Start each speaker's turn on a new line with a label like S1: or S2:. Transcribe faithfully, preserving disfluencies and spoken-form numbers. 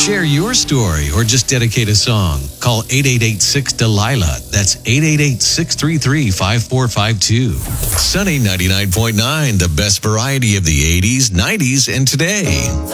S1: Share your story or just dedicate a song. Call eight eight eight six Delilah. That's eight eight eight six three three five four five two. Sunny ninety-nine point nine, the best variety of the eighties, nineties, and today.